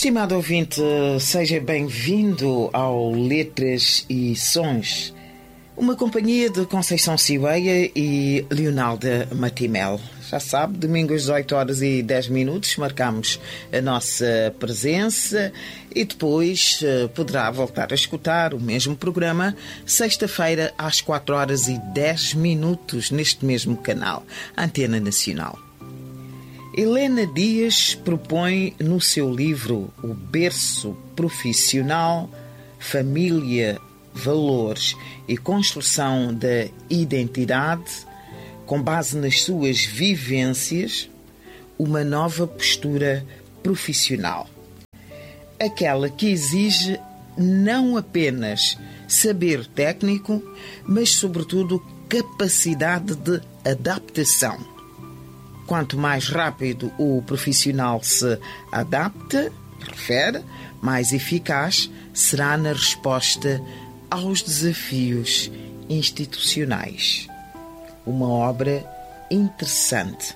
Estimado ouvinte, seja bem-vindo ao Letras e Sons, uma companhia de Conceição Cibeia e Leonalda Matimel. Já sabe, domingos às 18h10 marcamos a nossa presença e depois poderá voltar a escutar o mesmo programa sexta-feira às 4h10 neste mesmo canal, Antena Nacional. Helena Dias propõe no seu livro O Berço Profissional, Família, Valores e Construção da Identidade, com base nas suas vivências, uma nova postura profissional. Aquela que exige não apenas saber técnico, mas sobretudo capacidade de adaptação. Quanto mais rápido o profissional se adapta, mais eficaz será na resposta aos desafios institucionais. Uma obra interessante.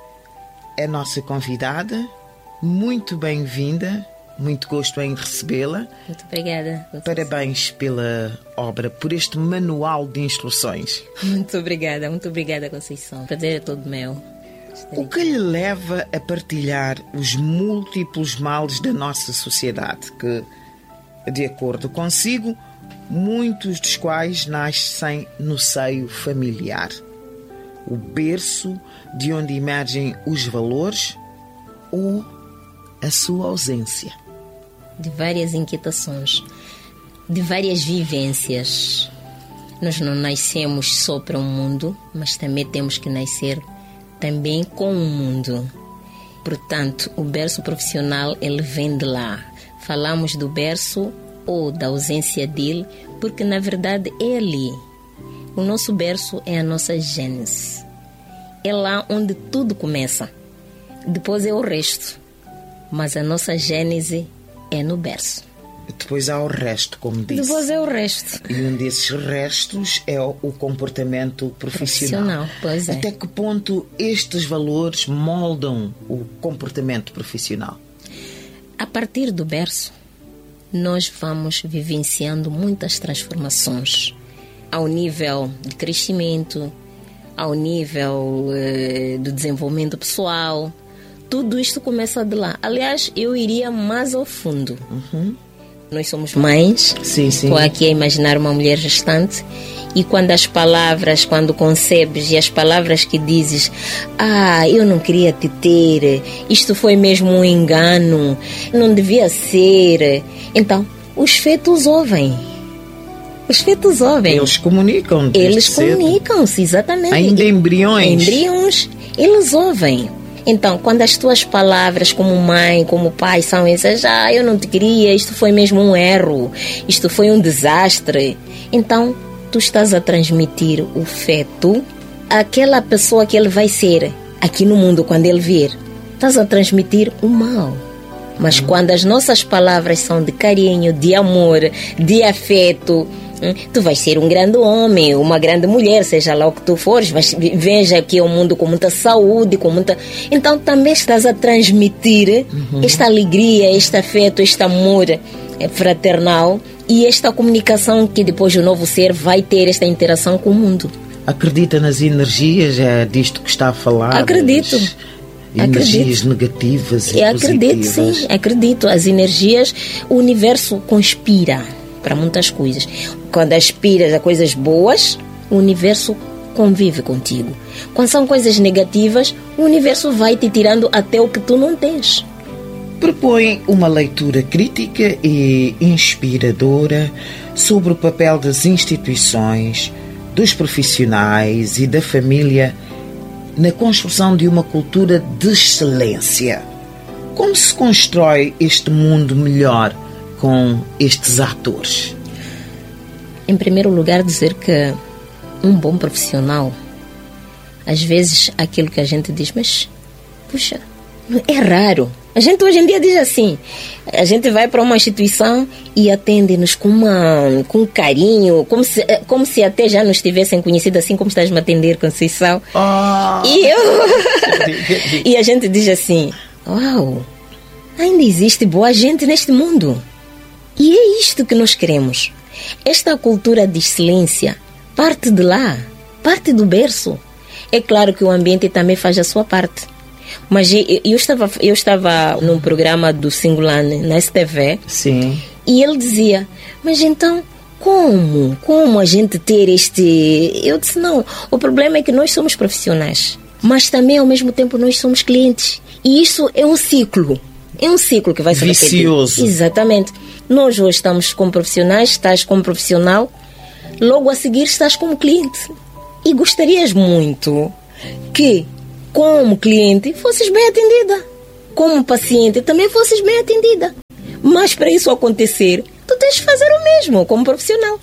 É nossa convidada, muito bem-vinda, muito gosto em recebê-la. Muito obrigada. Parabéns pela obra, por este manual de instruções. Muito obrigada, Conceição. O prazer é todo meu. O que lhe leva a partilhar os múltiplos males da nossa sociedade, que, de acordo consigo, muitos dos quais nascem no seio familiar? O berço de onde emergem os valores ou a sua ausência? De várias inquietações, de várias vivências. Nós não nascemos só para o mundo, mas também temos que nascer também com o mundo. Portanto, o berço profissional, ele vem de lá. Falamos do berço ou da ausência dele, porque na verdade é ali. O nosso berço é a nossa gênese. É lá onde tudo começa. Depois é o resto. Mas a nossa gênese é no berço. Depois há o resto, como disse. Depois é o resto. E um desses restos é o comportamento profissional. Pois é. Até que ponto estes valores moldam o comportamento profissional? A partir do berço, nós vamos vivenciando muitas transformações. Ao nível de crescimento, ao nível do desenvolvimento pessoal. Tudo isto começa de lá. Aliás, eu iria mais ao fundo. Nós somos mães. Sim. Estou aqui a imaginar uma mulher gestante. E quando concebes e as palavras que dizes, eu não queria te ter, isto foi mesmo um engano, não devia ser. Então, os fetos ouvem. Eles comunicam. Eles comunicam-se, exatamente. Ainda embriões, eles ouvem. Então, quando as tuas palavras como mãe, como pai são essas, eu não te queria, isto foi mesmo um erro, isto foi um desastre. Então, tu estás a transmitir o feto àquela pessoa que ele vai ser aqui no mundo quando ele vir. Estás a transmitir o mal. Mas quando as nossas palavras são de carinho, de amor, de afeto, tu vais ser um grande homem, uma grande mulher, seja lá o que tu fores, veja aqui o mundo com muita saúde, com muita... Então também estás a transmitir esta alegria, este afeto, este amor fraternal e esta comunicação que depois o novo ser vai ter esta interação com o mundo. Acredita nas energias? É disto que está a falar? Acredito. Energias negativas e acredito, positivas? Sim, acredito. As energias, o universo conspira para muitas coisas. Quando aspiras a coisas boas, o universo convive contigo. Quando são coisas negativas, o universo vai te tirando até o que tu não tens. Propõe uma leitura crítica e inspiradora sobre o papel das instituições, dos profissionais e da família na construção de uma cultura de excelência. Como se constrói este mundo melhor com estes atores? Em primeiro lugar, dizer que um bom profissional, às vezes aquilo que a gente diz, mas, puxa, é raro. A gente hoje em dia diz assim, a gente vai para uma instituição e atende-nos com carinho, como se até já nos tivessem conhecido, assim como estás-me a atender, Conceição. E a gente diz assim, uau, ainda existe boa gente neste mundo. E é isto que nós queremos. Esta cultura de excelência parte de lá, parte do berço. É claro que o ambiente também faz a sua parte. Mas eu estava num programa do Singulane, na STV. Sim. E ele dizia, mas então, como a gente ter este... Eu disse, não, o problema é que nós somos profissionais, mas também ao mesmo tempo nós somos clientes. E isso é um ciclo. É um ciclo que vai se repetir. Vicioso. Exatamente. Nós hoje estamos como profissionais, estás como profissional, logo a seguir estás como cliente. E gostarias muito que, como cliente, fosses bem atendida. Como paciente, também fosses bem atendida. Mas para isso acontecer, tu tens de fazer o mesmo como profissional.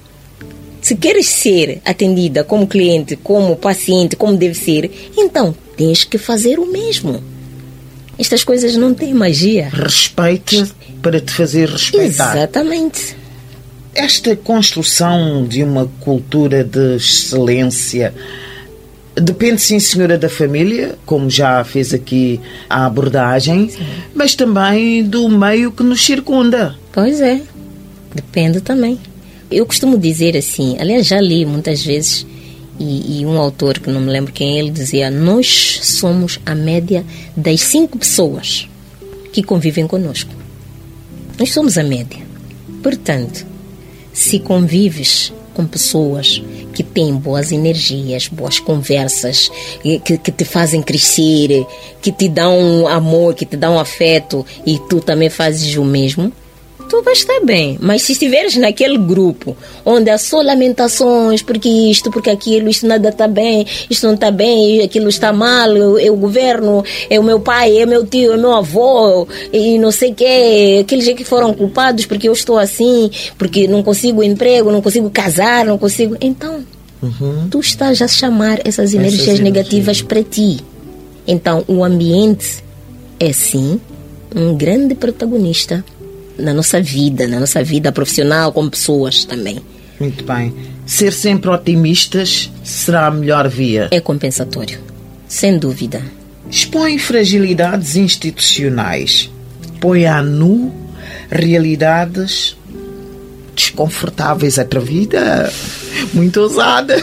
Se queres ser atendida como cliente, como paciente, como deve ser, então tens que fazer o mesmo. Estas coisas não têm magia. Respeita para te fazer respeitar. Exatamente. Esta construção de uma cultura de excelência depende, sim, senhora, da família, como já fez aqui a abordagem, sim, mas também do meio que nos circunda. Pois é, depende também. Eu costumo dizer assim, aliás, já li muitas vezes, e um autor, que não me lembro quem, ele dizia, nós somos a média das 5 pessoas que convivem conosco. Nós somos a média. Portanto, se convives com pessoas que têm boas energias, boas conversas, que te fazem crescer, que te dão amor, que te dão afeto, e tu também fazes o mesmo, tu vais estar bem. Mas se estiveres naquele grupo onde há só lamentações, porque isto, porque aquilo, isto nada está bem, isto não está bem, aquilo está mal, é o governo, é o meu pai, é o meu tio, é o meu avô, e não sei o quê, aqueles que foram culpados porque eu estou assim, porque não consigo emprego, não consigo casar, não consigo... Então, tu estás a chamar essas energias negativas para ti. Então, o ambiente é, sim, um grande protagonista na nossa vida profissional, como pessoas também. Muito bem. Ser sempre otimistas será a melhor via. É compensatório, sem dúvida. Expõe fragilidades institucionais. Põe à nu realidades desconfortáveis. Outra vida muito ousada.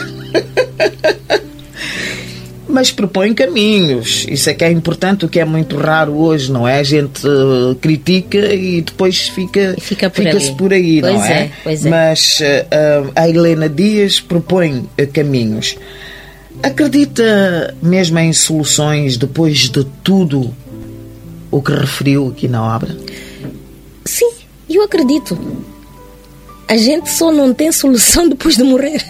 Mas propõe caminhos. Isso é que é importante, o que é muito raro hoje, não é? A gente critica e depois fica-se por aí, pois não é? Pois é. Mas a Helena Dias propõe caminhos. Acredita mesmo em soluções depois de tudo o que referiu aqui na obra? Sim, eu acredito. A gente só não tem solução depois de morrer.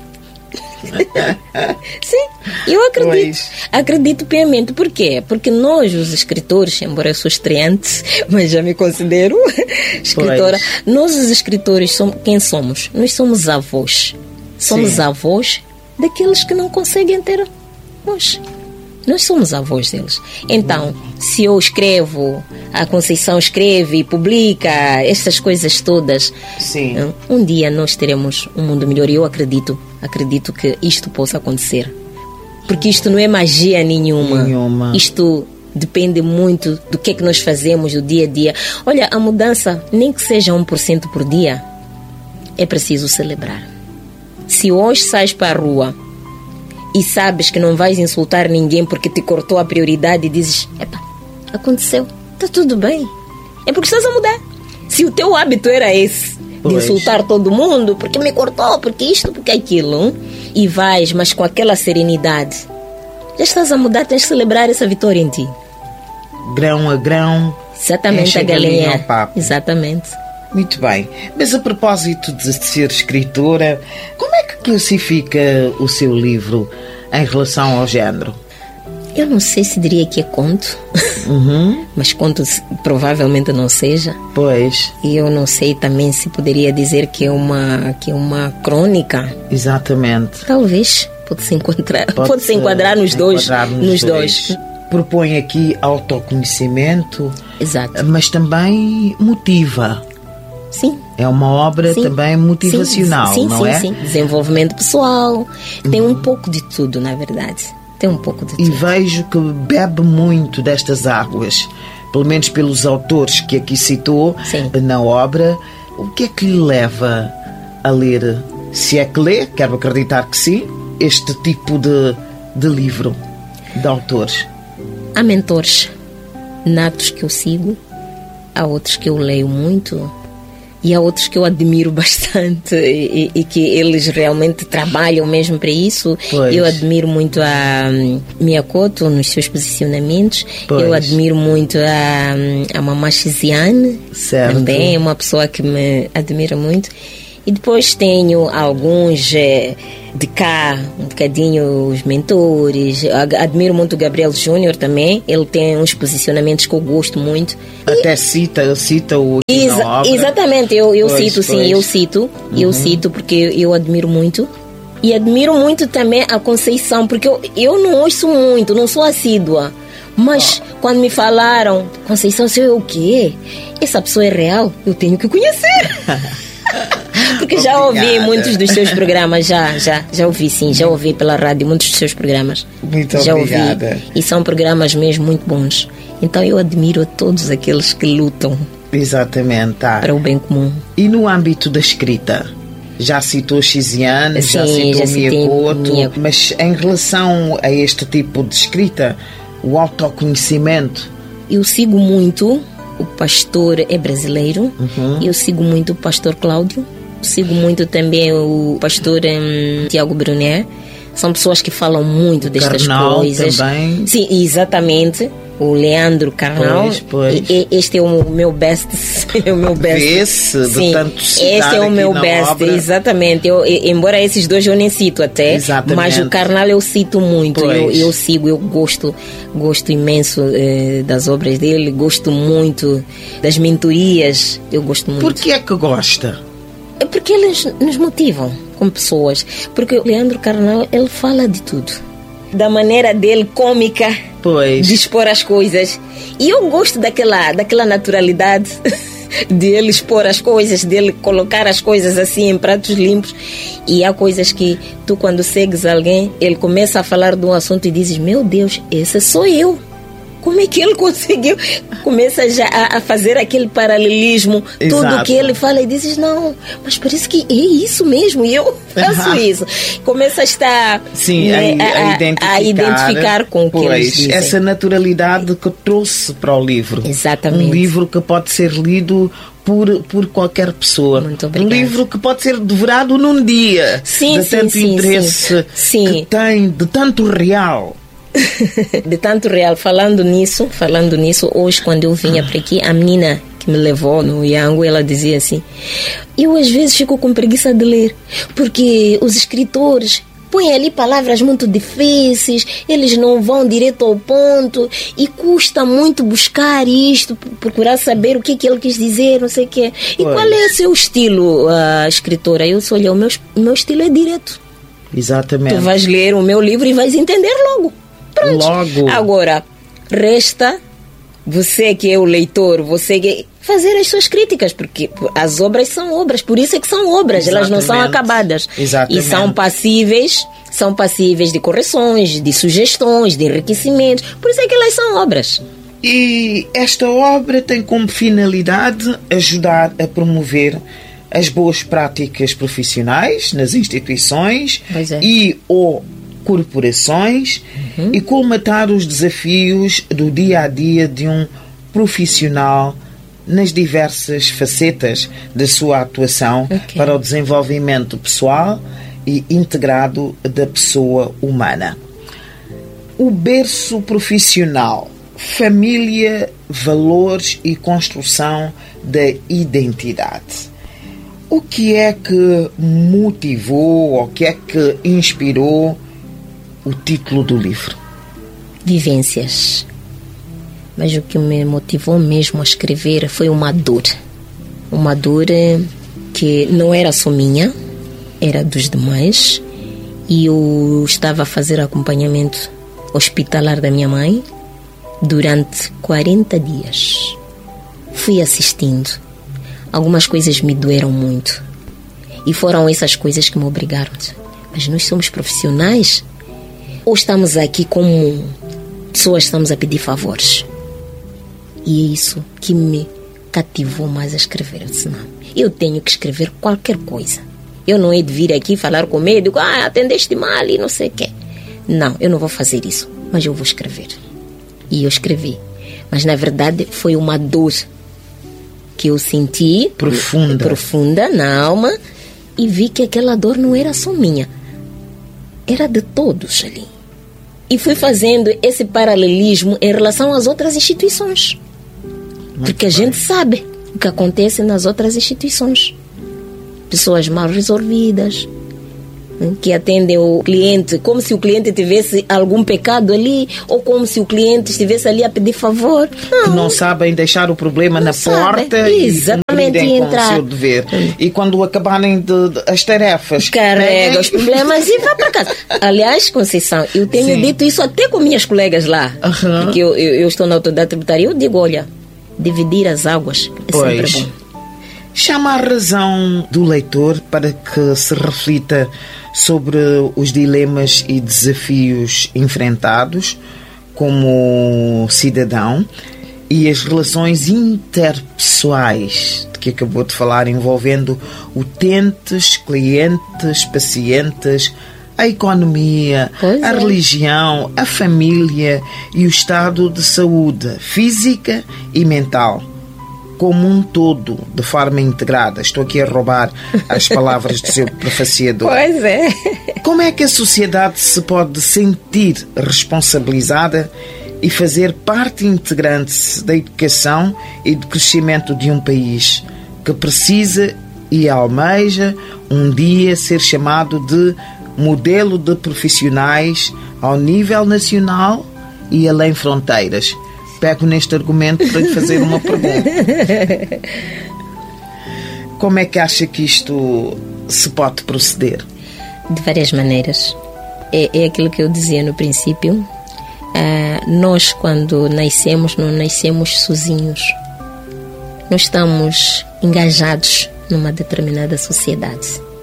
Sim, eu acredito. Pois. Acredito piamente. Por quê? Porque nós, os escritores, embora eu sou estreante, mas já me considero escritora, pois. Nós, os escritores, quem somos? Nós somos avós. Somos Sim. avós daqueles que não conseguem ter voz. Nós somos avós deles. Então, se eu escrevo, a Conceição escreve e publica essas coisas todas, Sim. Um dia nós teremos um mundo melhor. E eu acredito que isto possa acontecer. Porque isto não é magia nenhuma. Isto depende muito do que é que nós fazemos do dia a dia. Olha, a mudança, nem que seja 1% por dia, é preciso celebrar. Se hoje sais para a rua e sabes que não vais insultar ninguém porque te cortou a prioridade e dizes, epa, aconteceu, está tudo bem, é porque estás a mudar. Se o teu hábito era esse, de insultar todo mundo, porque me cortou, porque isto, porque aquilo, e vais, mas com aquela serenidade, já estás a mudar, tens de celebrar essa vitória em ti. Grão a grão, exatamente, a galinha ao papo. Exatamente. Muito bem, mas a propósito de ser escritora, como é que classifica o seu livro em relação ao género? Eu não sei se diria que é conto, mas conto provavelmente não seja. Pois. E eu não sei também se poderia dizer que é uma crônica. Exatamente. Talvez, pode-se enquadrar nos dois. Propõe aqui autoconhecimento, exato, mas também motiva. Sim. É uma obra também motivacional, não é? Sim. Desenvolvimento pessoal. Tem um pouco de tudo, na verdade. Tem um pouco de tudo. E vejo que bebe muito destas águas. pelo menos pelos autores que aqui citou. Sim. Na obra. O que é que lhe leva a ler, se é que lê, quero acreditar que sim, este tipo de livro de autores? Há mentores natos que eu sigo, há outros que eu leio muito e há outros que eu admiro bastante e que eles realmente trabalham mesmo para isso. Pois. Eu admiro muito a Miyakoto nos seus posicionamentos. Pois. Eu admiro muito a Mamá Shiziane, certo. também é uma pessoa que me admira muito. E depois tenho alguns de cá, um bocadinho os mentores. Admiro muito o Gabriel Júnior também. Ele tem uns posicionamentos que eu gosto muito. Até cita o na obra. Exatamente, eu Pois, cito, pois. sim, eu cito. Eu cito porque eu admiro muito. E admiro muito também a Conceição, porque eu não ouço muito, não sou assídua. Mas quando me falaram, Conceição, sei o quê? Essa pessoa é real, eu tenho que conhecer. Porque já ouvi muitos dos seus programas, já ouvi, sim, já ouvi pela rádio muitos dos seus programas. Muito já obrigada. ouvi, e são programas mesmo muito bons. Então eu admiro a todos aqueles que lutam Exatamente, tá. para o bem comum. E no âmbito da escrita? Já citou Shiziane, já Sim, citou já citei Miyakoto, mas em relação a este tipo de escrita, o autoconhecimento? Eu sigo muito, o pastor é brasileiro, eu sigo muito o pastor Cláudio, sigo muito também o pastor Tiago Brunet. São pessoas que falam muito destas Karnal coisas. também. Sim, exatamente. O Leandro Karnal. Pois. Este é o meu best. É o meu best. Vê-se de Sim, tanto citar este é o aqui meu na best, obra. exatamente. Embora esses dois eu nem cito até, Exatamente. mas o Karnal eu cito muito. Pois. Eu sigo, eu gosto imenso das obras dele, gosto muito das mentorias, eu gosto muito. Por que é que gosta? É porque eles nos motivam como pessoas. Porque o Leandro Carnal, ele fala de tudo. Da maneira dele, cômica, Pois. de expor as coisas. E eu gosto daquela naturalidade de ele expor as coisas, dele colocar as coisas assim em pratos limpos. E há coisas que tu, quando segues alguém, ele começa a falar de um assunto e dizes, meu Deus, esse sou eu. Como é que ele conseguiu? Começa já a fazer aquele paralelismo, tudo Exato. que ele fala e dizes, não, mas parece que é isso mesmo, e eu faço isso. Começa a estar Sim, a identificar com o que eles pois, dizem. essa naturalidade que trouxe para o livro. Exatamente. Um livro que pode ser lido por qualquer pessoa. Muito Um obrigada. livro que pode ser devorado num dia. Sim, de sim, tanto sim, interesse sim. que tem, de tanto real. De tanto real. Falando nisso, hoje quando eu vinha para aqui, a menina que me levou no Yango, ela dizia assim, eu às vezes fico com preguiça de ler, porque os escritores põem ali palavras muito difíceis, eles não vão direto ao ponto e custa muito buscar isto, procurar saber o que ele quis dizer, não sei o quê. E Pois. qual é o seu estilo, escritora? Eu sou, olha, o meu estilo é direto. Exatamente. Tu vais ler o meu livro e vais entender logo. Pronto. Logo. Agora, resta você que é o leitor, você que fazer as suas críticas, porque as obras são obras, por isso é que são obras, elas não são Exatamente. acabadas. Exatamente. E são passíveis de correções, de sugestões, de enriquecimentos, por isso é que elas são obras. E esta obra tem como finalidade ajudar a promover as boas práticas profissionais nas instituições Pois é. e ou corporações e colmatar os desafios do dia a dia de um profissional nas diversas facetas da sua atuação para o desenvolvimento pessoal e integrado da pessoa humana. O berço profissional, família, valores e construção da identidade. O que é que motivou, ou o que é que inspirou o título do livro? Vivências. Mas o que me motivou mesmo a escrever foi uma dor. Uma dor que não era só minha, era dos demais. E eu estava a fazer acompanhamento hospitalar da minha mãe durante 40 dias. Fui assistindo. Algumas coisas me doeram muito. E foram essas coisas que me obrigaram. Mas nós somos profissionais? Ou estamos aqui como pessoas, estamos a pedir favores? E é isso que me cativou mais a escrever. Eu disse, não, eu tenho que escrever qualquer coisa. Eu não hei de vir aqui falar com médico, atendeste mal e não sei o quê. Não, eu não vou fazer isso, mas eu vou escrever. E eu escrevi. Mas na verdade foi uma dor que eu senti profunda na alma, e vi que aquela dor não era só minha, era de todos ali. E fui fazendo esse paralelismo em relação às outras instituições. Porque a gente sabe o que acontece nas outras instituições. Pessoas mal resolvidas, que atendem o cliente como se o cliente tivesse algum pecado ali, ou como se o cliente estivesse ali a pedir favor. Que não sabem deixar o problema na porta e cumprirem com o seu dever. E quando acabarem as tarefas, carrega os problemas e vai para casa. Aliás, Conceição, eu tenho dito isso até com minhas colegas lá, porque eu estou na autoridade tributária, eu digo, olha, dividir as águas é sempre bom. Chama a razão do leitor para que se reflita sobre os dilemas e desafios enfrentados como cidadão e as relações interpessoais de que acabou de falar, envolvendo utentes, clientes, pacientes, a economia, a religião, a família e o estado de saúde física e mental, como um todo, de forma integrada. Estou aqui a roubar as palavras do seu prefaciador. Pois é. Como é que a sociedade se pode sentir responsabilizada e fazer parte integrante da educação e do crescimento de um país que precisa e almeja um dia ser chamado de modelo de profissionais ao nível nacional e além fronteiras? Pego neste argumento para lhe fazer uma pergunta. Como é que acha que isto se pode proceder? De várias maneiras. É aquilo que eu dizia no princípio. Nós, quando nascemos, não nascemos sozinhos. Nós estamos engajados numa determinada sociedade.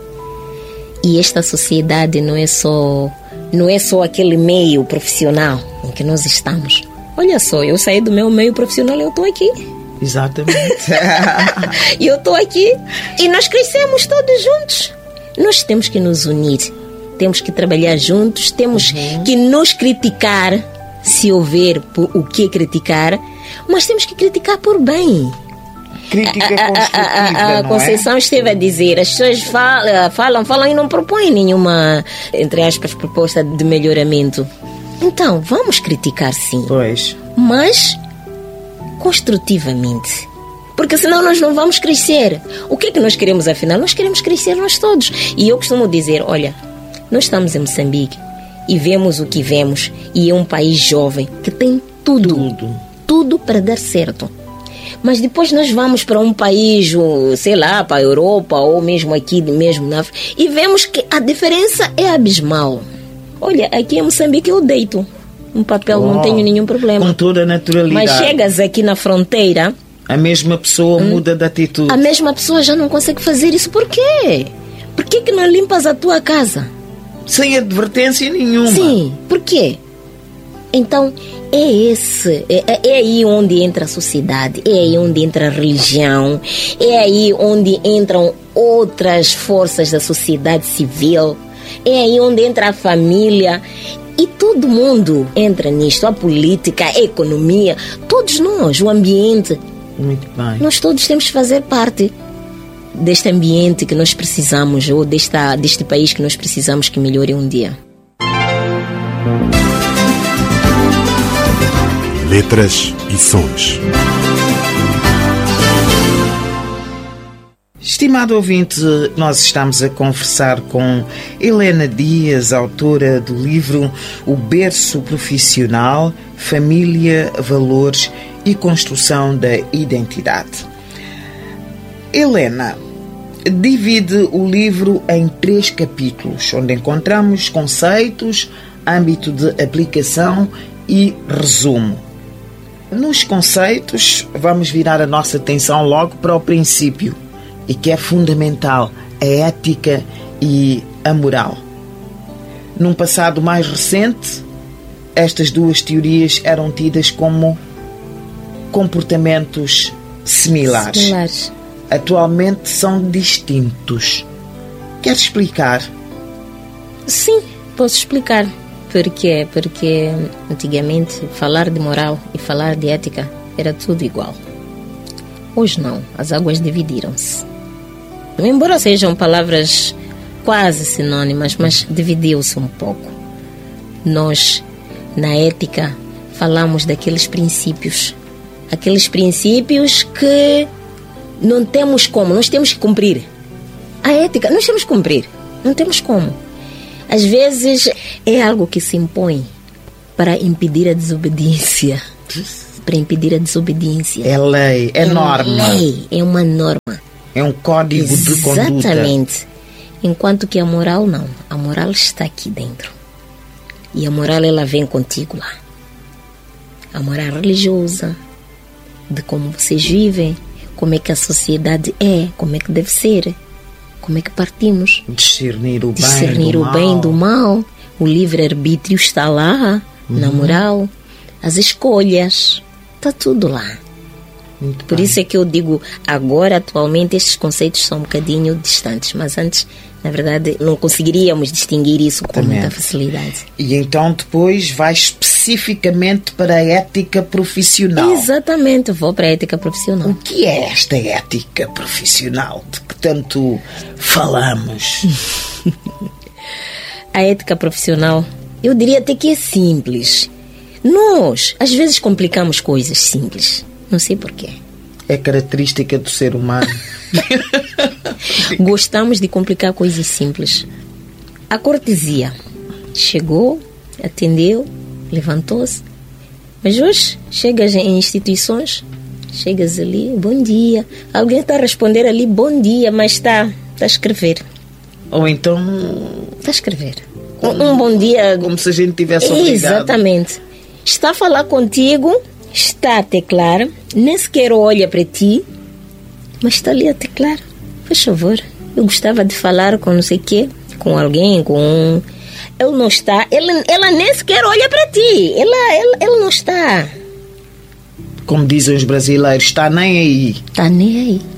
E esta sociedade não é só aquele meio profissional em que nós estamos. Olha só, eu saí do meu meio profissional e eu estou aqui. Exatamente. E eu estou aqui e nós crescemos todos juntos. Nós temos que nos unir, temos que trabalhar juntos, temos que nos criticar, se houver o que criticar, mas temos que criticar por bem. Crítica construtiva, a Conceição esteve a dizer, as pessoas falam e não propõem nenhuma, entre aspas, proposta de melhoramento. Então, vamos criticar sim. Pois. Mas construtivamente. Porque senão nós não vamos crescer. O que é que nós queremos afinal? Nós queremos crescer nós todos. E eu costumo dizer, olha, nós estamos em Moçambique e vemos o que vemos. E é um país jovem que tem tudo para dar certo. Mas depois nós vamos para um país, sei lá, para a Europa ou mesmo aqui, mesmo na África, e vemos que a diferença é abismal. Olha, aqui em Moçambique eu deito um papel, não tenho nenhum problema. Com toda a naturalidade. Mas chegas aqui na fronteira, a mesma pessoa muda de atitude. A mesma pessoa já não consegue fazer isso. Por quê? Por que não limpas a tua casa? Sem advertência nenhuma. Sim, por quê? Então, é aí onde entra a sociedade, é aí onde entra a religião, é aí onde entram outras forças da sociedade civil, é aí onde entra a família, e todo mundo entra nisto, a política, a economia, todos nós, o ambiente. Muito bem. Nós todos temos que fazer parte deste ambiente que nós precisamos, ou deste país que nós precisamos que melhore um dia. Letras e sons. Estimado ouvinte, nós estamos a conversar com Helena Dias, autora do livro O Berço Profissional, Família, Valores e Construção da Identidade. Helena divide o livro em 3 capítulos, onde encontramos conceitos, âmbito de aplicação e resumo. Nos conceitos, vamos virar a nossa atenção logo para o princípio, e que é fundamental, a ética e a moral. Num passado mais recente, estas 2 teorias eram tidas como comportamentos similares. Atualmente são distintos. Quer explicar? Sim, posso explicar. Por quê? Porque antigamente falar de moral e falar de ética era tudo igual. Hoje não, as águas dividiram-se. Embora sejam palavras quase sinônimas, mas dividiu-se um pouco. Nós, na ética, falamos daqueles princípios. Aqueles princípios que não temos como, nós temos que cumprir. A ética, nós temos que cumprir, não temos como. Às vezes é algo que se impõe para impedir a desobediência. Para impedir a desobediência. É lei, é norma. Lei, é uma norma. É um código de conduta. Exatamente. Enquanto que a moral não. A moral está aqui dentro. E a moral, ela vem contigo lá. A moral religiosa, de como vocês vivem, como é que a sociedade é, como é que deve ser, como é que partimos. Discernir o bem do mal. O livre-arbítrio está lá, na moral. As escolhas, está tudo lá. Por isso é que eu digo, agora, atualmente, estes conceitos são um bocadinho distantes, mas antes, na verdade, não conseguiríamos distinguir isso com muita facilidade. E então depois vai especificamente para a ética profissional. Exatamente, vou para a ética profissional. O que é esta ética profissional de que tanto falamos? A ética profissional, eu diria até que é simples. Nós, às vezes, complicamos coisas simples. Não sei porquê. É característica do ser humano. Gostamos de complicar coisas simples. A cortesia. Chegou, atendeu, levantou-se. Mas hoje, chegas em instituições, chegas ali, bom dia. Alguém está a responder ali, bom dia, mas está a escrever. Ou então... Está a escrever. Um bom dia... Como se a gente tivesse obrigado. Exatamente. Está a falar contigo... Está a teclar, nem sequer olha para ti, mas está ali a teclar. Faz favor, eu gostava de falar com não sei o quê, com alguém, com... Ele não está, ela nem sequer olha para ti, ela não está. Como dizem os brasileiros, está nem aí. Está nem aí.